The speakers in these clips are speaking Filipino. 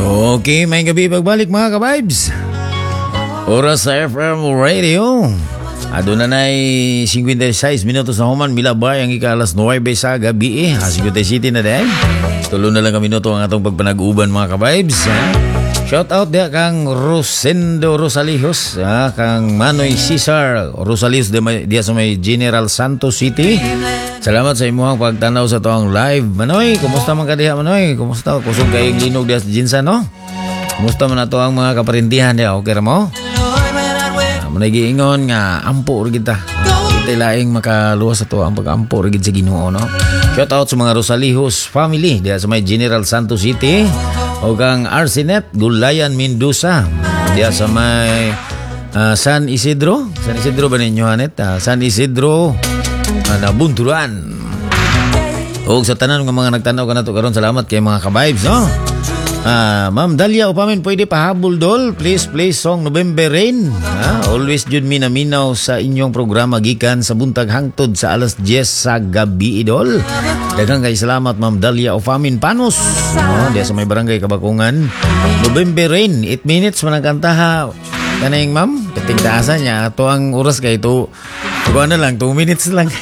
Okay, may gabi pagbalik mga ka-vibes. Oras sa FM Radio. Aduna na'y 56 minutos na human milabay ang ika-alas 9 sa gabi 57 na dahil. Tulo na lang ka minuto ang atong pagpanag-uban mga ka-vibes. Shout out dia kang Rosendo Rosalihos, kang Manoy Cesar Rosalihos dia sa may General Santos City. Salamat sa imuhang pagtanaw sa toang live. Manoy, kumusta man ka diha Manoy? Kumusta? Kusog kay linog dia sa Jinsan no? Kumusta man ato ang mga kaparintihan dia? Okay ra mo? Manay giingon nga ampo ra kita. Kita laing makaluwas sa to ang pag-ampo ra gid sa Ginoo no. Shout out sa mga Rosalihos family dia sa may General Santos City. O kang Arsenet Gulayan Mendoza dia sa may San Isidro ba ninyo Hanet? San Isidro na Bunturan. O sa tanan ng mga nagtanaw ka na to karon, salamat kay mga ka-vibes no. Ma'am Dalia upamin pwede pahabol dol, please play song November Rain. Always jud minaminaw sa inyong programa gikan sa buntag hangtod sa alas 10 sa gabi idol. Daghang kay salamat Ma'am Dalia upamin panos. Diya sa may barangay Kabakungan. November Rain 8 minutes man ang kantaha. Kanayang ma'am, katigtaasan niya ato ang oras kay ito. Kuha na lang 2 minutes lang.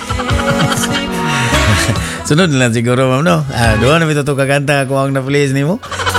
Sunod na lang siguro ma'am no. Doon na ito kakanta kung ang na-please ni mo.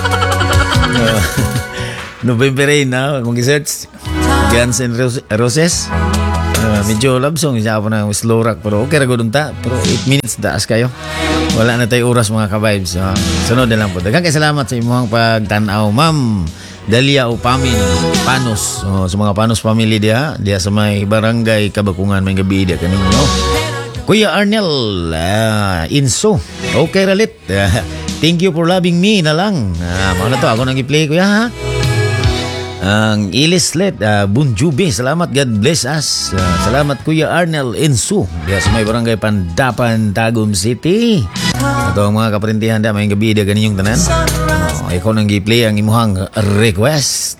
November Rain kung i-search Guns N' Roses. Medyo love song siya po ng slow rock pero okay rago dun ta. Pero 8 minutes taas kayo. Wala na tayo oras mga ka-vibes. Sunod na lang po. Daghang kay salamat sa imong pagtanaw Ma'am Dalia Upamin Panos. Sa mga Panos family dia sa may barangay Kabakungan may gabi dia kanino. Kuya Arnel Inso. Okay ralit. Thank you for loving me na lang. Mga na to ako nang i-play kuya ha. Ang Ilislet Bunjubi, salamat, God bless us. Salamat Kuya Arnel Insu diya sa may barangay Pandapan, Tagum City. Ito ang mga kaprintihan da may gabi dia ganyong tanan. Ikaw nang gi-play ang imuhang request.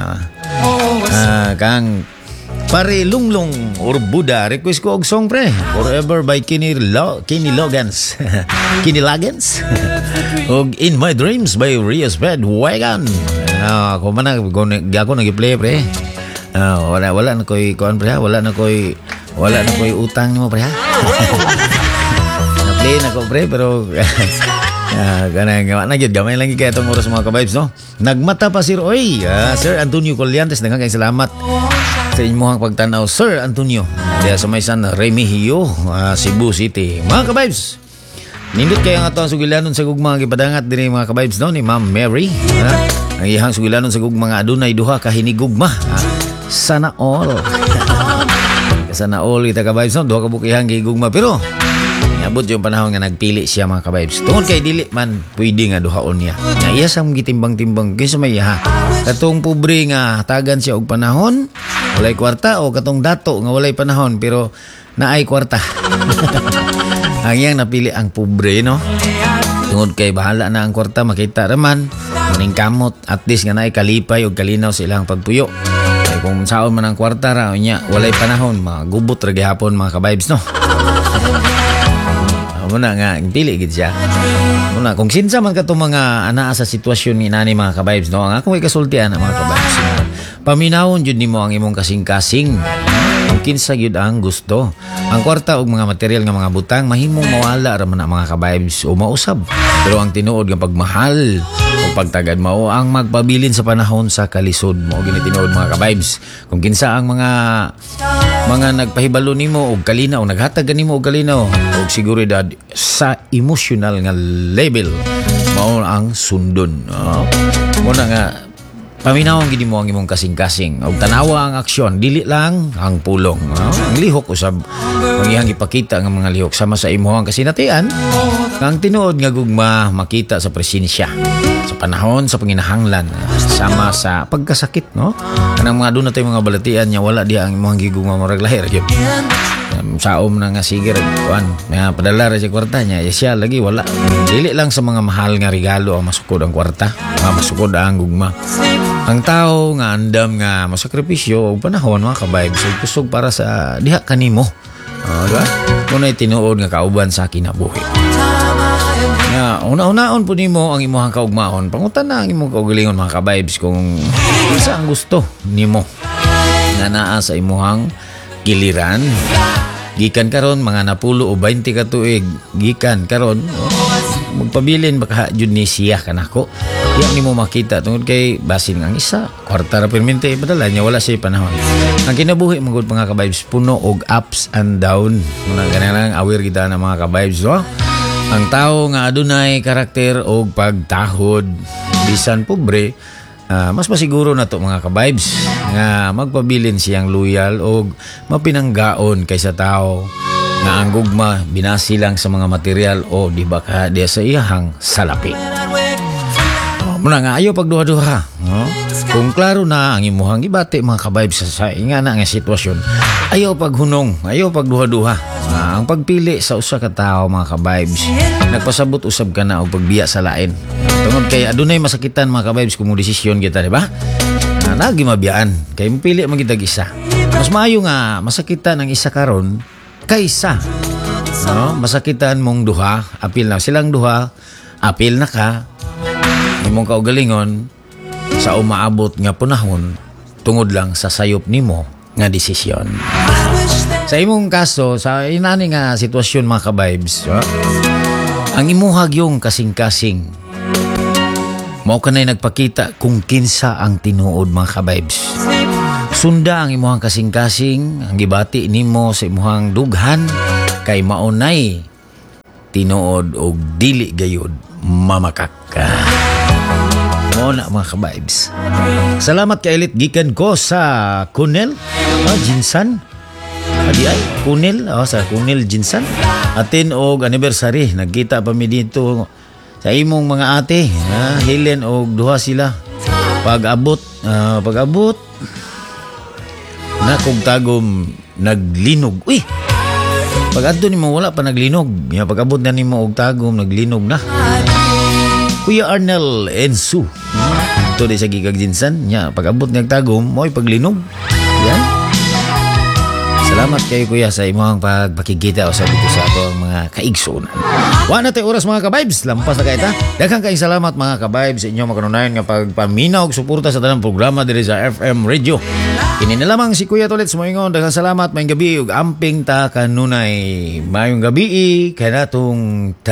Kang Pare Lunglong or Buddha, request ko og song pre, Forever by Kenny Loggins. Kenny Loggins. Og In My Dreams by Rios Bed Wagon. Ako man ako nag-play pre. Wala na koy kuan pre, wala na koy utang nimo pre ha. Na-play na ko pre pero kanang na gyud gamay lang kay atong oras mga ka-vibes no. Nagmata pa sir oy. Sir Antonio Colliantes daghang kay salamat sa inyong pagtanaw Sir Antonio diya sa may San Remigio, Cebu City. Mga ka-vibes, nindot kayo ang ato ang sugilanon sa gugma gipadangat diri mga ka-vibes no ni Ma'am Mary. Ang ihang sugilanon sa gugma adunay duha ka hinigugma. Sana all. Sana all kita ka-vibes no, duha ka bukihang gigugma pero abot yung panahon nga nagpili siya mga ka-vibes. Tungod kay dili man pwede nga duhaon niya. Nga iya sa gitimbang-timbang kaysa may ha. Katong pobre nga tagan siya og panahon, walay kwarta o katong dato nga walay panahon pero naay kwarta. Ang iyang napili ang pobre no. Tungod kay bahala na ang kwarta makita raman muning kamot at least nga naay kalipay og kalinaw sa ilang pagpuyo. Kay kung saon man ang kwarta ra nya walay panahon magubot ra gihapon mga ka-vibes no. Muna nga pili gid siya. Muna kung sinsa man kato mga anaa sa sitwasyon ni nani mga ka-vibes no, ang akong ikasultian mga ka-vibes. Paminawon jud nimo ang imong kasing-kasing. Kung kinsa gyud ang gusto. Ang kwarta og mga material nga mga butang mahimong mawala ra man ang mga ka-vibes o mausab. Pero ang tinuod nga pagmahal o pagtagad mao ang magpabilin sa panahon sa kalisod mo gini tinuod mga ka-vibes. Kung kinsa ang mga nagpahibalo nimo og kalinaw, naghatag nimo og kalinaw og seguridad sa emotional nga level mao ang sundon. Muna nga paminawon gid mo ang imong kasing-kasing og tanawa ang aksyon dili lang ang pulong. Ang lihok usab ang iyang ipakita nga mga lihok sama sa imong kasinatian ang tinuod nga gugma makita sa presensya sa panahon sa panginahanglan sama sa pagkasakit no. Kanang mga doon na tayo mga balatian niya wala diha ang imong gigugma murag lahir gyud. Saom na nga sige kuan padala ra sa kwarta niya siya lagi wala dili lang sa mga mahal nga regalo ang masukod ang kwarta masukod ang gugma ang tao nga andam nga masakripisyo og panahon mga ka-vibes kusog para sa diha kanimo diba kunay tinuod nga kauban sa kinabuhi Nga una-unaon po nimo ang imong kaugmaon. Pangutan na ang imong kaugalingon mga ka-vibes kung isa ang gusto nimo nga naa sa imong giliran. Gikan karon mga napulo o 20 ka tuig gikan karon magpabilin baka jud ni siya kanako. Di nimo makita tungod kay basin ang isa kwarta ra permente padala niya wala siya panahon. Ang kinabuhi magud mga ka-vibes puno og ups and down. Muna ganang aware kita na mga ka-vibes, no? Ang tao nga adunay karakter o pagtahod bisan pobre, mas masiguro na to mga ka-vibes nga magpabilin siyang loyal o mapinanggaon kaysa tao nga ang gugma binasi lang sa mga material o di ba ka diya sa iyahang salapi. Muna nga ayaw pagduha-duha, no? Kung klaro na ang imuhang ibati mga ka-vibes sa ingana nga sitwasyon, ayaw paghunong, ayaw pagduha-duha. Ang pagpili sa usa ka tawo mga ka-vibes, nagpasabot usab ka na og pagbiya sa lain. Tungod kay adunay masakitan mga ka-vibes kung desisyon kita, di ba? Nagi mabiyaan kay mapili man kita isa. Mas maayo nga masakitan ang isa karon kaysa no? Masakitan mong duha, apil na silang duha, apil na ka imong kaugalingon sa umaabot nga punahon tungod lang sa sayop nimo nga desisyon. Sa imong kaso, sa inani nga sitwasyon mga ka-vibes, ang imuhag yung kasing-kasing mao kanay nagpakita kung kinsa ang tinuod mga ka-vibes. Sunda ang imuhang kasing-kasing, ang gibati nimo sa imuhang dughan kay maunay tinuod og dili gayud mamakak ka. Muna mga ka-vibes. Salamat kay Elite gikan ko sa Kunel Jinsan. Adi ay Kunel sa Kunel Jinsan. Atin og anniversary nagkita pa mi dito sa imong mga ate, Helen og duha sila. Pag-abot na kung tagom naglinog. Uy. Pag-adto nimo wala pa naglinog. Pag-abot na nimo og tagom naglinog na. Kuya Arnel Ensu. Ito di sa Gigag Jinsan. Pag-abot niyang tagom, mo'y paglinog. Yan. Salamat kayo kuya sa imong pagpakikita o sa dito sa ato ang mga kaigsunan. Wala tayo oras mga ka-vibes. Lampas na kayo ta. Daghang kayong salamat mga ka-vibes sa inyong makanunayan nga pagpaminaw og suporta sa tanang programa diri sa FM Radio. Kini na lamang si Kuya Tolet sa moingon. Daghang salamat. Mayong gabi ug amping ta kanunay. Mayong gabi kanatong